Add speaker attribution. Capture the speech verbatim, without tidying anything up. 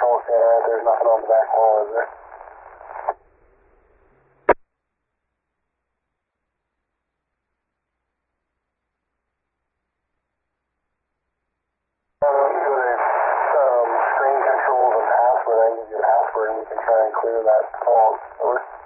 Speaker 1: control center. There's nothing on the back wall, is there? Uh, you go to um, screen controls and password. I can give you a password and we can try and clear that fault. Over.